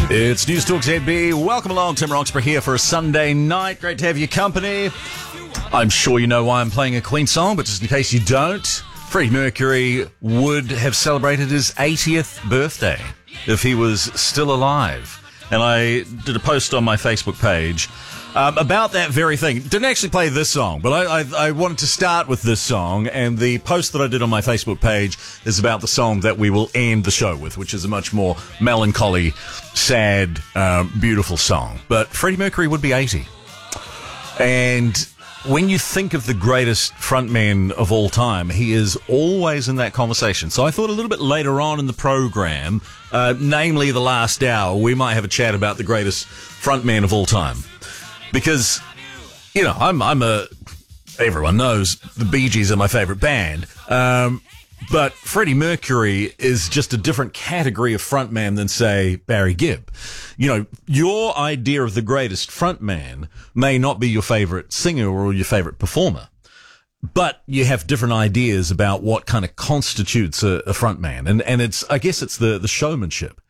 It's News Talk ZB. Welcome along. Tim Roxburgh here for a Sunday night. Great to have your company. I'm sure you know why I'm playing a Queen song, but just in case you don't, Freddie Mercury would have celebrated his 80th birthday if he was still alive. And I did a post on my Facebook page about that very thing. Didn't actually play this song, but I wanted to start with this song, and the post that I did on my Facebook page is about the song that we will end the show with, which is a much more melancholy, sad, beautiful song. But Freddie Mercury would be 80. And when you think of the greatest frontman of all time, he is always in that conversation. So I thought a little bit later on in the program, namely the last hour, we might have a chat about the greatest frontman of all time. Because, you know, everyone knows the Bee Gees are my favorite band. But Freddie Mercury is just a different category of frontman than, say, Barry Gibb. You know, your idea of the greatest frontman may not be your favorite singer or your favorite performer, but you have different ideas about what kind of constitutes a frontman. And it's, I guess it's the showmanship.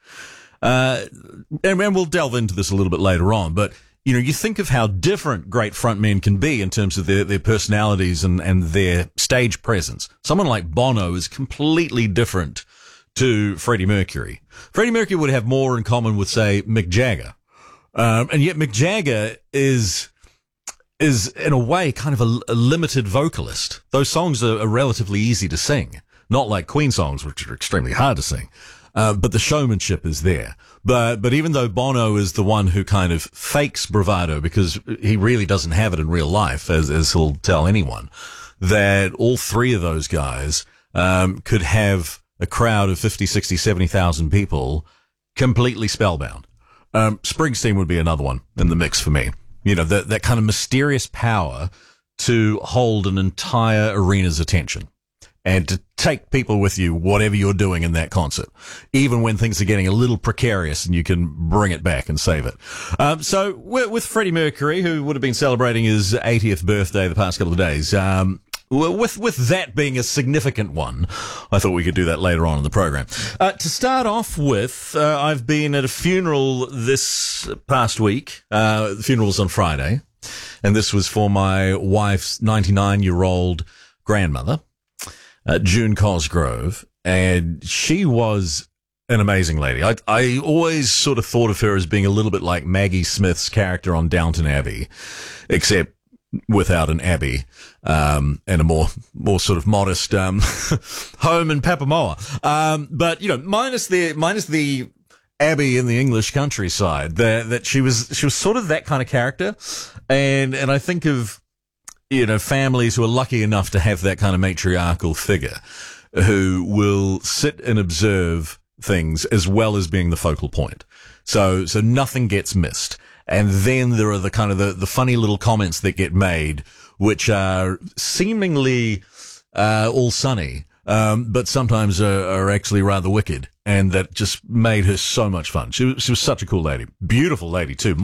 And we'll delve into this a little bit later on, but you know, you think of how different great frontmen can be in terms of their personalities and their stage presence. Someone like Bono is completely different to Freddie Mercury. Freddie Mercury would have more in common with, say, Mick Jagger. And yet Mick Jagger is in a way kind of a limited vocalist. Those songs are relatively easy to sing, not like Queen songs, which are extremely hard to sing. But the showmanship is there. But even though Bono is the one who kind of fakes bravado because he really doesn't have it in real life, as he'll tell anyone, that all three of those guys, could have a crowd of 50, 60, 70,000 people completely spellbound. Springsteen would be another one in the mix for me. You know, that kind of mysterious power to hold an entire arena's attention. And to take people with you, whatever you're doing in that concert, even when things are getting a little precarious and you can bring it back and save it. So with Freddie Mercury, who would have been celebrating his 80th birthday the past couple of days, with that being a significant one, I thought we could do that later on in the program. To start off with, I've been at a funeral this past week. The funeral was on Friday, and this was for my wife's 99-year-old grandmother. June Cosgrove, and she was an amazing lady. I always sort of thought of her as being a little bit like Maggie Smith's character on Downton Abbey, except without an abbey, and a more sort of modest, home in Papamoa. But, you know, minus the abbey in the English countryside, that she was sort of that kind of character. And I think of, you know, families who are lucky enough to have that kind of matriarchal figure who will sit and observe things as well as being the focal point. So nothing gets missed. And then there are the kind of the funny little comments that get made, which are seemingly, all sunny, but sometimes are actually rather wicked. And that just made her so much fun. She was such a cool lady. Beautiful lady too.